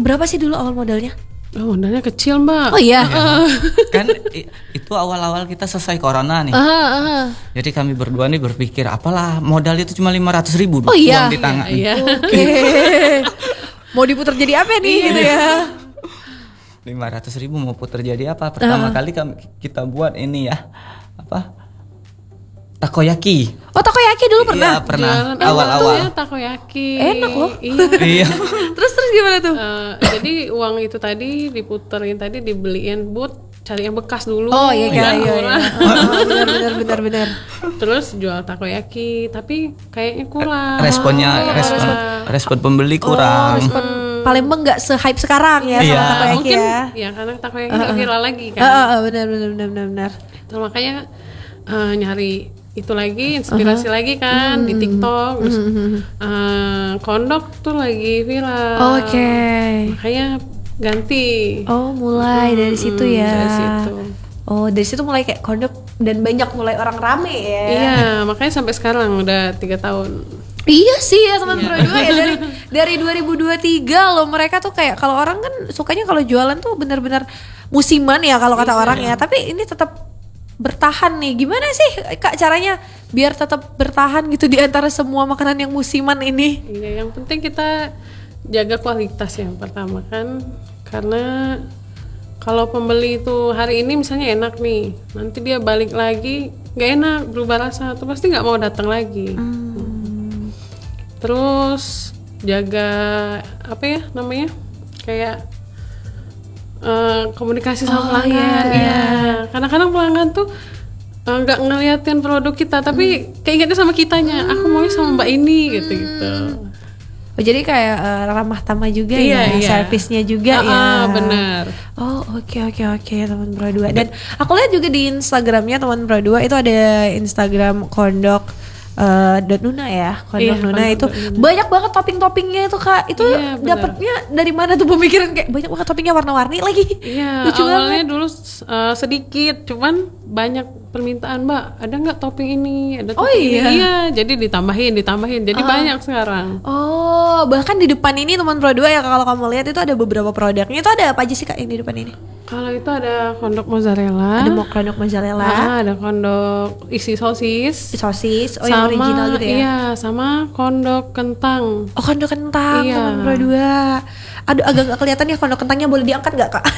berapa sih dulu awal modalnya? Oh, modalnya kecil, Mbak. Oh iya. Kan itu awal-awal kita selesai corona nih. Jadi kami berdua nih berpikir, apalah modal itu cuma 500.000 Oh iya. uang di tangan. Iya. Oke. Mau diputar jadi apa nih gitu ya? 500.000 mau putar jadi apa? Pertama kali kita buat ini ya, apa? Takoyaki. Oh, takoyaki dulu pernah? Iya, pernah. Jualan Awal-awal. ya takoyaki. Enak loh. Iya. Iya. Terus gimana tuh? Jadi uang itu tadi diputerin tadi dibeliin cari yang bekas dulu. Oh iya yang iya. murah. Benar. Terus jual takoyaki, tapi kayaknya kurang. Respon pembeli kurang. Respon Palembang nggak se-hype sekarang ya sama Iya. takoyaki Mungkin ya. karena takoyaki nggak viral lagi kan. Benar. Terus makanya nyari itu lagi inspirasi lagi kan di TikTok. Terus kondok tuh lagi viral. Oke. Makanya ganti. Oh, mulai dari situ ya. Dari situ. Oh, dari situ mulai kayak kondok dan banyak mulai orang rame ya. Iya, makanya sampai sekarang udah 3 tahun. Iya sih ya teman Pro 2 ya dari 2023 loh, mereka tuh kayak kalau orang kan sukanya kalau jualan tuh benar-benar musiman ya kalau kata orang ya, tapi ini tetap bertahan nih. Gimana sih Kak caranya biar tetap bertahan gitu di antara semua makanan yang musiman ini? Iya, yang penting kita jaga kualitas yang pertama kan, karena kalau pembeli itu hari ini misalnya enak nih, nanti dia balik lagi nggak enak, berubah rasa, tuh pasti nggak mau datang lagi. Terus jaga apa ya namanya, kayak komunikasi sama pelanggan. Iya. Kadang-kadang pelanggan tuh nggak ngeliatin produk kita, tapi keingetnya sama kitanya. Aku maunya sama Mbak ini gitu. Oh, jadi kayak ramah tamah juga Iya. servisnya juga ya. Benar. Oh oke teman Pro 2. Dan aku lihat juga di Instagramnya teman Pro 2 itu ada Instagram kondok Nuna ya, kondok Nuna itu banyak banget topping-toppingnya itu Kak. Itu dapatnya dari mana tuh pemikiran kayak banyak banget toppingnya warna-warni lagi? Iya, awalnya dulu sedikit, cuman banyak permintaan, Mbak, ada nggak topping ini? Ada topping ini? Iya, jadi ditambahin, jadi banyak sekarang. Oh, bahkan di depan ini teman Pro 2 ya, kalau kamu lihat itu ada beberapa produknya. Itu ada apa aja sih Kak yang di depan ini? Kalau itu ada kondok mozzarella. Ada kondok mozzarella. Ada kondok isi sosis. Oh yang original gitu ya? Iya, sama kondok kentang. Oh kondok kentang, Iya. teman Pro 2. Aduh agak gak kelihatan ya kondok kentangnya, boleh diangkat gak Kak?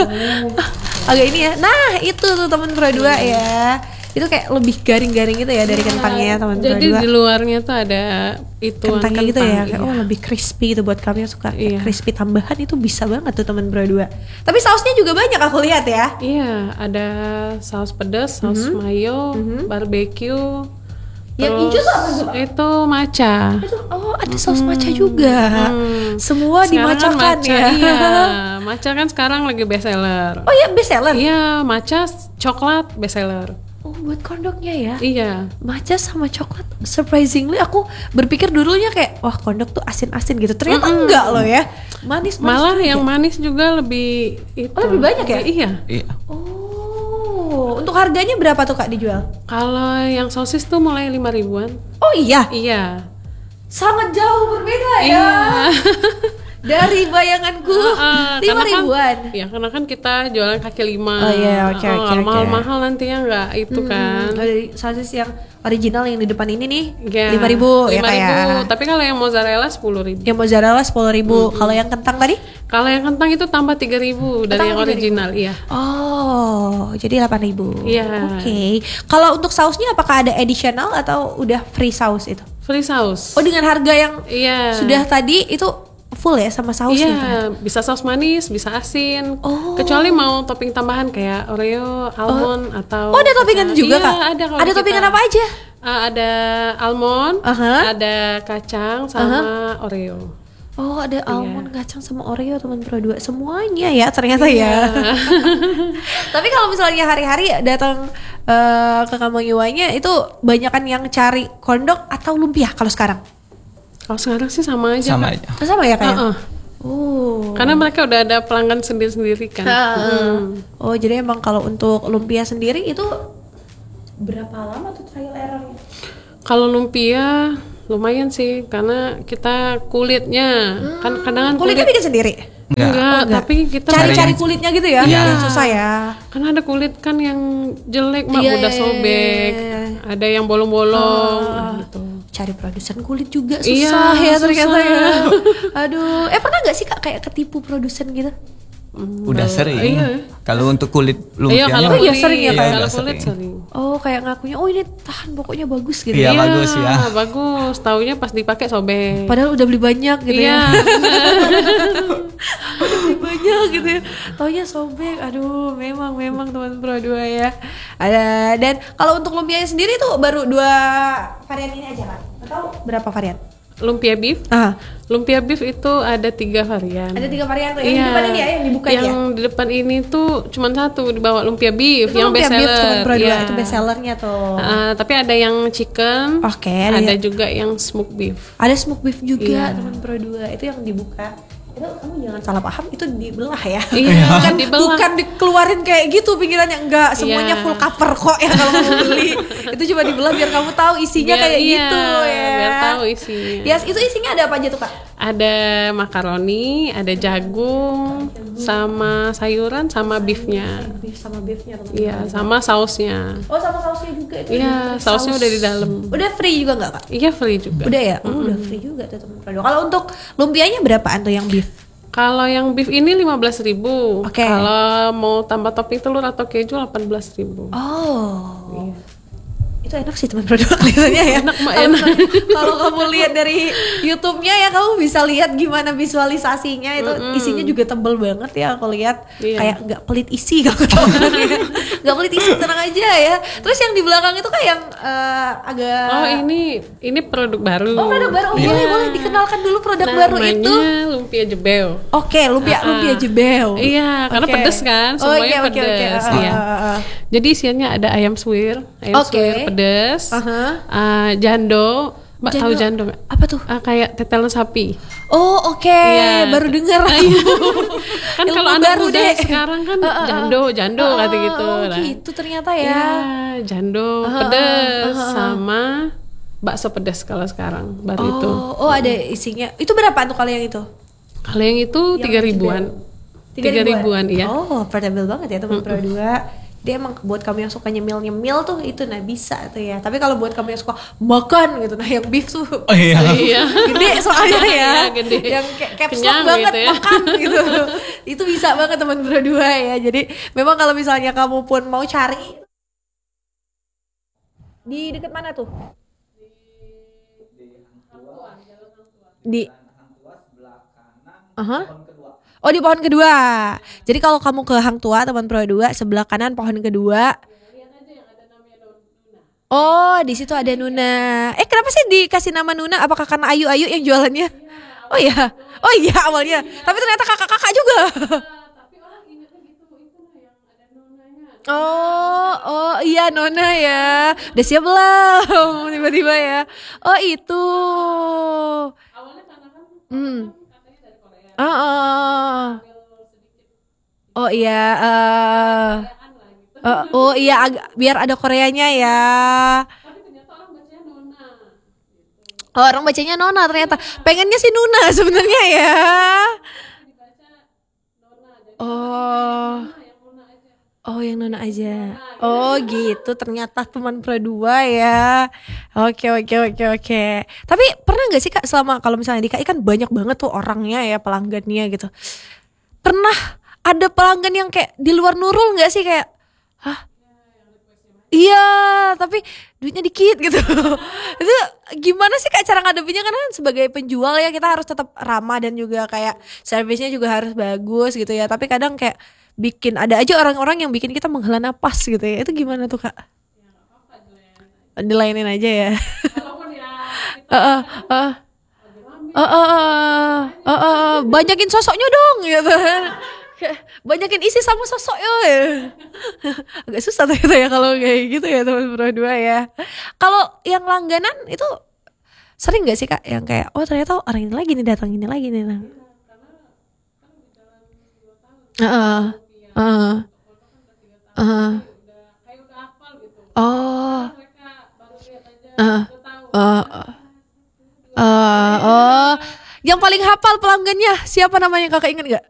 Agak ini ya. Nah itu tuh teman Pro 2 ya. Itu kayak lebih garing-garing gitu ya dari kentangnya teman Pro 2. Jadi di luarnya tuh ada itu kentangnya gitu ya, kayak iya. lebih crispy gitu buat kami yang suka Iya. crispy tambahan itu bisa banget tuh teman Pro 2. Tapi sausnya juga banyak aku lihat ya. Iya, ada saus pedas, saus mayo, barbecue. Yang hijau tuh apa tuh? Itu matcha. Oh ada saus matcha juga. Semua Sekarang kan dimacakan matcha, ya. Iya, matcha kan sekarang lagi best seller. Oh iya best seller. Iya, matcha coklat best seller. Oh buat kondoknya ya. Iya. Matcha sama coklat. Surprisingly aku berpikir dulunya kayak wah kondok tuh asin-asin gitu. Ternyata enggak loh ya. Manis. Malah juga. yang manis juga lebih itu. Oh, lebih banyak ya? Iya. Iya. Oh, untuk harganya berapa tuh Kak dijual? Kalau yang sosis tuh mulai 5.000-an. Oh iya, Iya. sangat jauh berbeda ya. Iya. Dari bayanganku 5.000-an. Ya karena kan kita jualan kaki 5. Oh iya, oke. Mahal-mahal nantinya nggak itu kan. Dari sosis yang original yang di depan ini nih Ya, 5.000 ya Kak ya. Tapi kalau yang mozzarella 10.000. Yang mozzarella 10.000. Kalau yang kentang tadi? Kalau yang kentang itu tambah 3.000 dari yang 3.000. original, iya. Oh, jadi 8.000. Iya. Oke. Kalau untuk sausnya apakah ada additional atau udah free saus itu? Free saus. Oh, dengan harga yang Iya. sudah tadi itu full ya sama sausnya? Iya, bisa saus manis, bisa asin. Oh. Kecuali mau topping tambahan kayak Oreo, almond atau Oh, ada toppingan juga iya, Kak? Ada kalau Ada toppingan apa aja? Ada almond, Aha. ada kacang sama Oreo. Oh ada almond, kacang sama Oreo teman Pro 2. Semuanya ya ternyata ya. Tapi kalau misalnya hari-hari datang ke Kampung Iwanya itu banyakan yang cari kondok atau lumpia kalau sekarang? Kalau sekarang sih sama aja. Sama Kak. aja. Sama ya kayak? Oh. Karena mereka udah ada pelanggan sendiri-sendiri kan. Oh jadi emang kalau untuk lumpia sendiri itu berapa lama tuh trial errornya? Kalau lumpia lumayan sih, karena kita kulitnya kan kadang Kulitnya bikin sendiri? Enggak, tapi kita cari kulitnya gitu ya. Iya. Susah ya. Kan ada kulit kan yang jelek mak, Iya, udah sobek, ada yang bolong-bolong gitu. Cari produsen kulit juga Iya, susah ya ternyata susah. ya. Aduh, pernah nggak sih Kak kayak ketipu produsen gitu? Udah sering. Iya. Kalau untuk kulit Iya, lumpianya kalau Oh, iya, kulit, sering ya, Kak? kalau Iya, kulit sering. sering. Oh, kayak ngakunya, oh ini tahan pokoknya bagus gitu. Iya, ya. bagus ya. Bagus. Taunya pas dipakai sobek. Padahal udah beli banyak gitu Iya. ya. Udah beli banyak gitu ya. Taunya sobek. Aduh, memang teman Pro 2 ya. Ada, dan kalau untuk lumpianya sendiri tuh baru 2 varian ini aja Kak? Atau berapa varian? Lumpia beef. Lumpia beef itu ada 3 varian. Ada 3 varian tuh. Yang Iya. di depan ini ya, yang dibuka yang ya. di depan ini tuh cuma satu, dibawa lumpia beef Itu yang lumpia best beef Teman seller. Pro 2, Iya. itu best sellernya tuh. Tapi ada yang chicken. Oke, ada juga yang smoked beef. Ada smoke beef juga Iya. Teman Pro 2, itu yang dibuka. Itu kamu jangan salah paham, itu dibelah ya. Iya, bukan, dibelah. bukan dikeluarin kayak gitu pikirannya, enggak, semuanya Iya. full cover kok ya kalau kamu beli. Itu cuma dibelah biar kamu tahu isinya kayak gitu ya. Biar tahu isinya. Yes, itu isinya ada apa aja tuh Kak? Ada makaroni, ada jagung, sama sayuran, sama beefnya. Beef sama beefnya teman. Iya, sama sausnya. Oh, sama sausnya juga itu. Iya, sausnya udah di dalam. Udah free juga enggak Kak? Iya, free juga. Udah ya? Udah free juga tuh Teman Pro 2. Kalau untuk lumpianya berapaan tuh yang beef? Kalau yang beef ini 15.000. Oke. Kalau mau tambah topping telur atau keju 18.000. Oh. Itu enak sih Teman Pro 2 kelihatannya ya. Enak, Mak, Kalau- enak. Kalau kamu lihat dari YouTube-nya ya, kamu bisa lihat gimana visualisasinya, itu isinya juga tebel banget ya aku lihat. Iya. Kayak nggak pelit isi kalau ketahuan ya. Nggak pelit isi, tenang aja ya. Terus yang di belakang itu kayak yang agak Oh, ini produk baru. Oh, produk baru. Oh, Iya. boleh dikenalkan dulu produk baru itu. Namanya lumpia jebel. Oke, lumpia jebel. Iya, karena Oke. pedes kan, Oh, semuanya oke, oke, oke. pedes. Iya. Jadi isiannya ada ayam suwir Oke. pedes, Aha. jando. Mbak tahu jando nggak? Apa tuh? Kayak tetelan sapi. Oh, oke. Iya. Baru dengar. Kan Ilmu kalau anak baru muda deh. sekarang kan jando kata gitu. Oh, Nah, gitu ternyata ya. iya, jando pedes sama bakso pedes kalau sekarang baru itu. Oh, ada isinya. Itu berapa tuh kalau yang itu? Kalau yang itu 3.000-an. 3.000-an, iya. Oh, portable banget ya Teman Pro 2. Dia emang buat kamu yang suka nyemil tuh itu bisa tuh ya. Tapi kalau buat kamu yang suka makan gitu, nah yang beef tuh Oh iya. Iya. gede soalnya ya. Iya, gede. Yang kayak caps Kenyang lock banget gitu ya. makan gitu. Itu bisa banget Teman Pro 2 ya. Jadi memang kalau misalnya kamu pun mau cari di dekat mana tuh? Di Oh, di pohon kedua. Jadi kalau kamu ke Hang Tua Teman Pro 2, sebelah kanan pohon kedua. Oh, di situ ada Nuna. Kenapa sih dikasih nama Nuna? Apakah karena Ayu-Ayu yang jualannya? Oh iya. Oh iya awalnya. Tapi ternyata kakak-kakak juga. Oh iya Nona ya. Udah siap belum? Tiba-tiba ya. Oh itu. Oh iya. Oh iya biar ada Koreanya ya. Oh, orang bacanya Nona ternyata. Pengennya sih Nuna sebenarnya ya. Oh yang Nona aja. Oh gitu ternyata Teman Pro 2 ya. Oke. Tapi pernah gak sih Kak selama kalau misalnya di KI kan banyak banget tuh orangnya ya, pelanggannya gitu. Pernah ada pelanggan yang kayak di luar Nurul gak sih kayak hah? Iya, tapi duitnya dikit gitu. Itu gimana sih Kak cara ngadepinnya? Karena kan sebagai penjual ya kita harus tetap ramah dan juga kayak servisnya juga harus bagus gitu ya. Tapi kadang kayak ada aja orang-orang yang bikin kita menghela napas gitu ya. Itu gimana tuh Kak? Dilainin aja ya. Banyakin sosoknya dong gitu. Banyakin isi sama sosok ya. Agak susah ternyata ya kalau kayak gitu ya Teman Pro 2 ya. Kalau yang langganan itu sering gak sih Kak yang kayak oh ternyata orang ini lagi nih datang ini lagi nih. Yang paling hafal pelanggannya siapa namanya, kakak inget gak?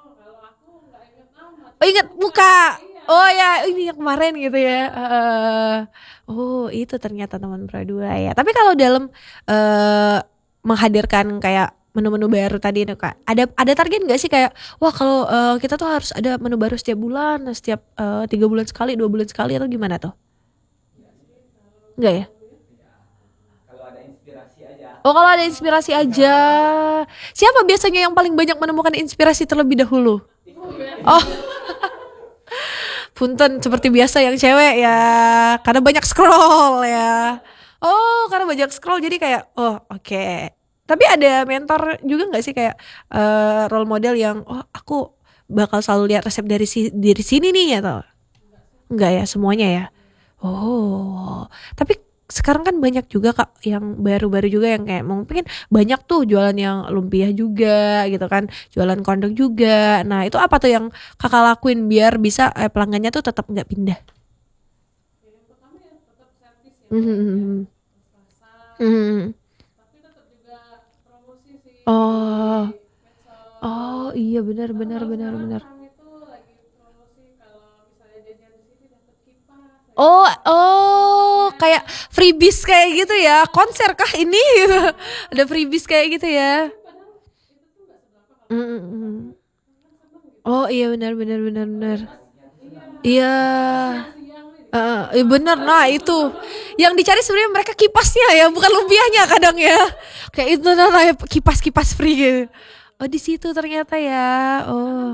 Oh inget muka. Oh ya ini yang kemarin gitu ya. Oh itu ternyata teman Pro 2 ya. Tapi kalau dalam menghadirkan kayak menu-menu baru tadi itu kak, ada target nggak sih kayak wah kalau kita tuh harus ada menu baru setiap bulan, setiap 3 bulan sekali, 2 bulan sekali, atau gimana tuh? Enggak ya? Oh kalau ada inspirasi aja. Siapa biasanya yang paling banyak menemukan inspirasi terlebih dahulu? Oh punten seperti biasa yang cewek ya, karena banyak scroll ya. Oh karena banyak scroll jadi kayak oh oke. Tapi ada mentor juga nggak sih kayak role model yang oh aku bakal selalu lihat resep dari sini nih atau enggak ya semuanya ya? Oh tapi sekarang kan banyak juga kak yang baru-baru juga yang kayak mungkin banyak tuh jualan yang lumpia juga gitu kan, jualan kondok juga. Nah itu apa tuh yang kakak lakuin biar bisa pelanggannya tuh tetap nggak pindah? Yang pertama ya tetap servis ya. Tapi tetap juga promosi sih. Oh iya benar. Kami itu lagi promosi kalau misalnya jajan di sini dapat kipas. Oh kayak freebies kayak gitu ya, konser kah ini? Ada freebies kayak gitu ya. Oh iya benar. Iya. Iya benar. Nah itu yang dicari sebenarnya mereka kipasnya ya, bukan lumpiahnya kadang ya. Kayak itu nah kipas free gitu. Oh di situ ternyata ya. Oh.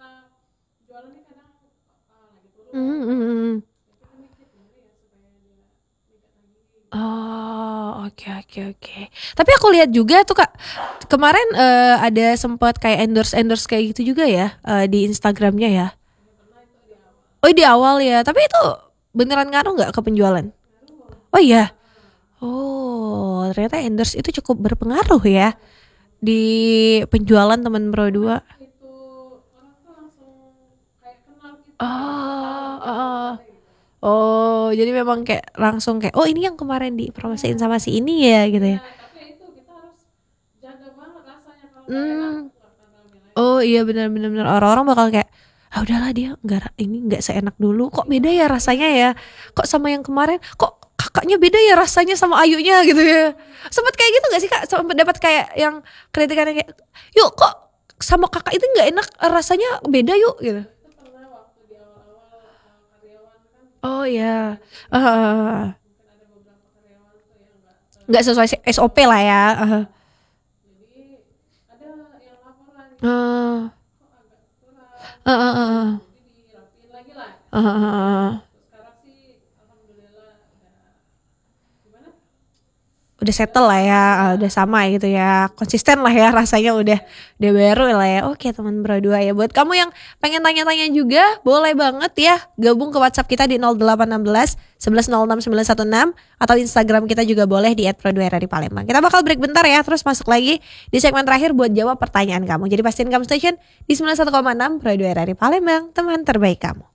Oh oke. Tapi aku lihat juga tuh kak kemarin ada sempat kayak endorse kayak gitu juga ya di Instagramnya ya. Oh di awal ya. Tapi itu beneran ngaruh nggak ke penjualan? Oh iya. Oh ternyata endorse itu cukup berpengaruh ya di penjualan teman Pro 2. Itu orang tuh langsung kayak kenal gitu. Oh, jadi memang kayak langsung kayak oh ini yang kemarin dipromosiin sama si ini ya gitu ya. Tapi itu kita harus jaga banget rasanya kalau enak. Oh iya benar. Orang-orang bakal kayak ah udahlah dia nggak seenak dulu, kok beda ya rasanya ya, kok sama yang kemarin kok kakaknya beda ya rasanya sama Ayunya gitu ya. Sempet kayak gitu nggak sih kak? Sempet dapat kayak yang kritikannya kayak yuk kok sama kakak itu nggak enak rasanya beda yuk gitu. Oh ya, nggak sesuai SOP lah ya. Jadi ada yang laporan jadi dirapiin lagi lah. Sekarang sih alhamdulillah gimana? Udah settle lah ya, udah sama gitu ya, konsisten lah ya rasanya udah baru lah ya. Oke teman Pro 2 ya, buat kamu yang pengen tanya-tanya juga boleh banget ya gabung ke WhatsApp kita di 0816 1106 916 atau Instagram kita juga boleh di @pro2era di Palembang. Kita bakal break bentar ya, terus masuk lagi di segmen terakhir buat jawab pertanyaan kamu. Jadi pastiin kamu station di 91,6 Pro 2 era di Palembang, teman terbaik kamu.